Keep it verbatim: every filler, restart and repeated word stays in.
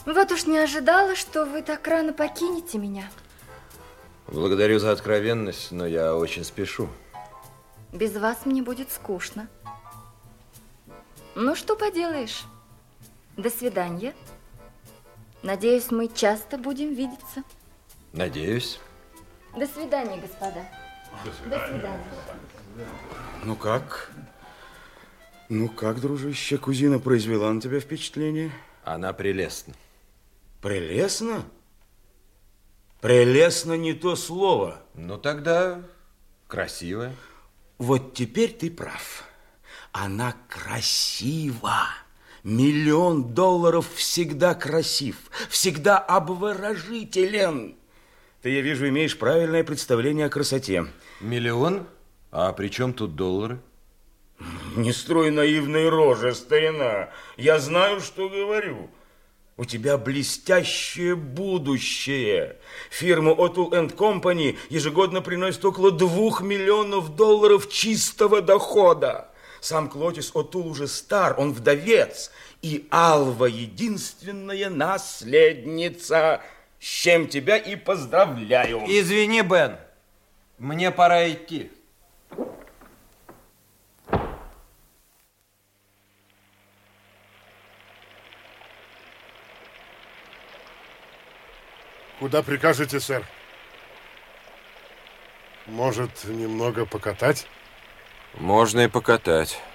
Вот уж не ожидала, что вы так рано покинете меня. Благодарю за откровенность, но я очень спешу. Без вас мне будет скучно. Ну, что поделаешь. До свидания. Надеюсь, мы часто будем видеться. Надеюсь. До свидания, господа. До свидания. До свидания. Ну как? Ну как, дружище, кузина произвела на тебя впечатление? Она прелестна. Прелестно? Прелестно не то слово. Ну тогда красивая. Вот теперь ты прав. Она красива. Миллион долларов всегда красив, всегда обворожителен. Ты, я вижу, имеешь правильное представление о красоте. Миллион? А при чем тут доллары? Не строй наивные рожи, старина. Я знаю, что говорю. У тебя блестящее будущее. Фирма O'Toole энд Company ежегодно приносит около двух миллионов долларов чистого дохода. Сам Клотис O'Toole уже стар, он вдовец. И Алва единственная наследница. С чем тебя и поздравляю. Извини, Бен, мне пора идти. Куда прикажете, сэр? Может, немного покатать? Можно и покатать.